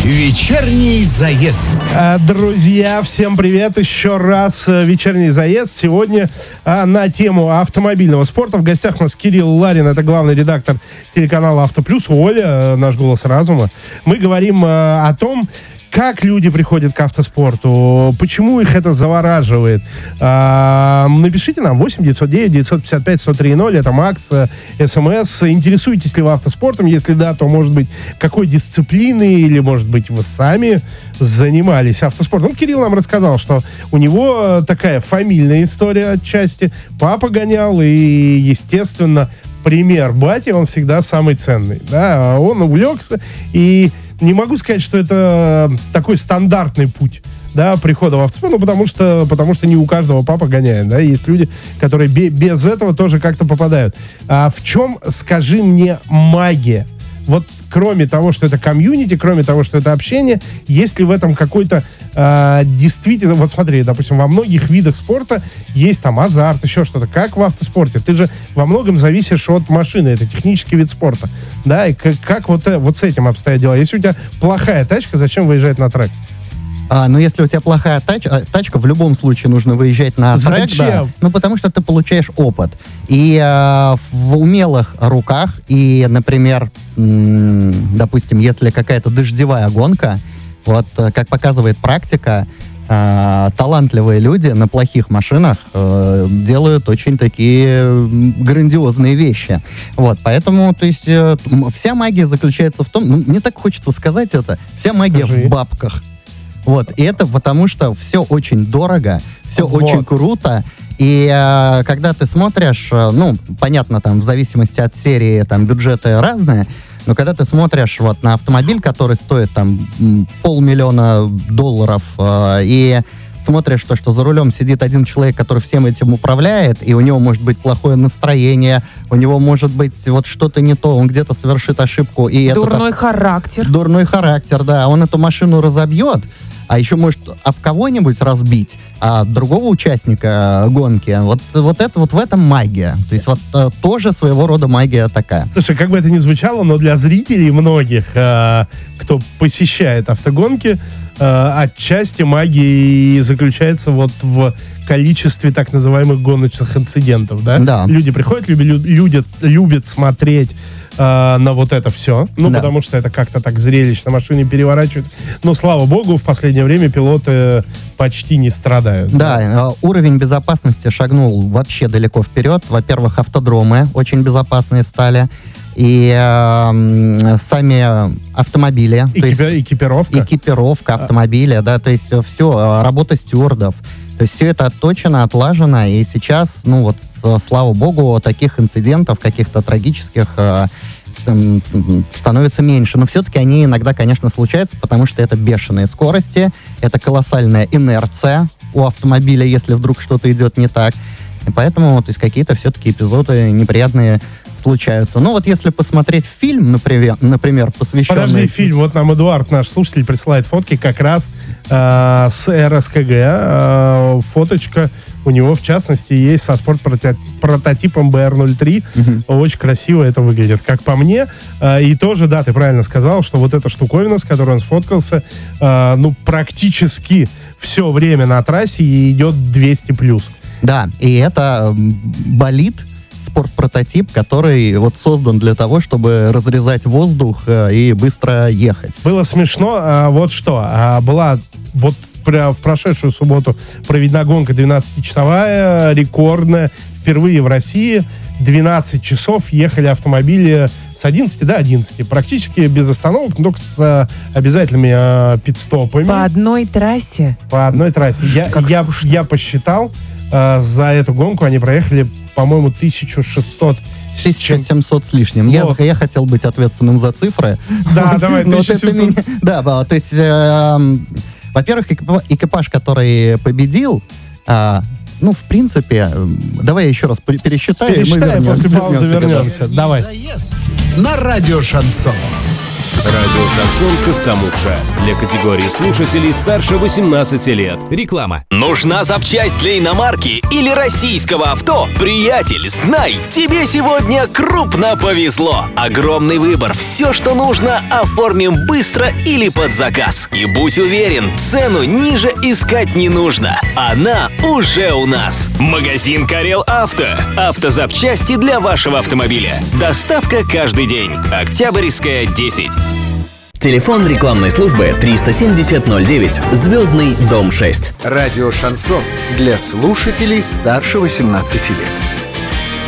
Вечерний заезд. Друзья, всем привет. Еще раз вечерний заезд. Сегодня на тему автомобильного спорта. В гостях у нас Кирилл Ларин, это главный редактор телеканала «Автоплюс». Оля, наш голос разума. Мы говорим о том, как люди приходят к автоспорту, почему их это завораживает. Напишите нам 8-909-955-1030, это Макс, СМС. Интересуетесь ли вы автоспортом? Если да, то, может быть, какой дисциплины или, может быть, вы сами занимались автоспортом. Ну, Кирилл нам рассказал, что у него такая фамильная история отчасти. Папа гонял, и, естественно, пример бати, он всегда самый ценный. Да? Он увлекся, и не могу сказать, что это такой стандартный путь, да, прихода в автоспорт, ну, потому что не у каждого папа гоняет, да, есть люди, которые без этого тоже как-то попадают. А в чем, скажи мне, магия? Вот кроме того, что это комьюнити, кроме того, что это общение, есть ли в этом какой-то действительно, вот смотри, допустим, во многих видах спорта есть там азарт, еще что-то, как в автоспорте. Ты же во многом зависишь от машины, это технический вид спорта, да, и как вот с этим обстоят дела? Если у тебя плохая тачка, зачем выезжать на трек? Ну, если у тебя плохая тачка, в любом случае нужно выезжать на трек. Зачем? Да, ну, потому что ты получаешь опыт. И в умелых руках, и, например, допустим, если какая-то дождевая гонка, вот, как показывает практика, талантливые люди на плохих машинах делают очень такие грандиозные вещи. Вот, поэтому, то есть, вся магия заключается в том, ну, мне так хочется сказать это, вся магия в бабках. Вот, и это потому, что все очень дорого, все очень круто, и когда ты смотришь, ну, понятно, там, в зависимости от серии, там, бюджеты разные, но когда ты смотришь вот на автомобиль, который стоит, там, $500,000, и смотришь то, что за рулем сидит один человек, который всем этим управляет, и у него может быть плохое настроение, у него может быть вот что-то не то, он где-то совершит ошибку. И дурной характер. Дурной характер, да. Он эту машину разобьет, а еще может об кого-нибудь разбить, а другого участника гонки. Вот это вот в этом магия. То есть вот тоже своего рода магия такая. Слушай, как бы это ни звучало, но для зрителей многих, кто посещает автогонки, отчасти магия заключается вот в количестве так называемых гоночных инцидентов, да? Да. Люди приходят, любят смотреть на вот это все, ну, да, потому что это как-то так зрелищно, машины переворачиваются. Но, слава богу, в последнее время пилоты почти не страдают. Да, уровень безопасности шагнул вообще далеко вперед. Во-первых, автодромы очень безопасные стали. И сами автомобили. Экипировка автомобиля, да, то есть все, работа стюардов. То есть все это отточено, отлажено, и сейчас, ну вот, слава богу, таких инцидентов, каких-то трагических, становится меньше. Но все-таки они иногда, конечно, случаются, потому что это бешеные скорости, это колоссальная инерция у автомобиля, если вдруг что-то идет не так. И поэтому, то есть, какие-то все-таки эпизоды неприятные случаются. Ну вот если посмотреть фильм, например, посвященный... Подожди, фильм. Вот нам Эдуард, наш слушатель, присылает фотки как раз с РСКГ. Фоточка у него, в частности, есть со спортпрототипом BR-03. Очень красиво это выглядит, как по мне. И тоже, да, ты правильно сказал, что вот эта штуковина, с которой он сфоткался, ну, практически все время на трассе и идет 200+. Да, и это болид, спорт-прототип, который вот создан для того, чтобы разрезать воздух и быстро ехать. Было смешно, вот что, была вот в прошедшую субботу проведена гонка 12-часовая, рекордная, впервые в России. 12 часов ехали автомобили с 11 до 11, практически без остановок, но только с обязательными пит-стопами. По одной трассе? По одной трассе. Я посчитал, за эту гонку они проехали, по-моему, 1600 1700 с лишним. Вот. Я хотел быть ответственным за цифры. Да, давай, 1700. Да, то есть, во-первых, экипаж, который победил, ну, в принципе, давай я еще раз пересчитаю. Пересчитаем, после паузы вернемся. Давай. Заезд на радио Шансон. Радио Шансон Костомукша. Для категории слушателей старше 18 лет. Реклама. Нужна запчасть для иномарки или российского авто? Приятель, знай, тебе сегодня крупно повезло. Огромный выбор, все, что нужно, оформим быстро или под заказ. И будь уверен, цену ниже искать не нужно. Она уже у нас. Магазин Карел Авто. Автозапчасти для вашего автомобиля. Доставка каждый день. Октябрьская, 10. Телефон рекламной службы 37009, Звездный дом 6. Радио «Шансон» для слушателей старше 18 лет.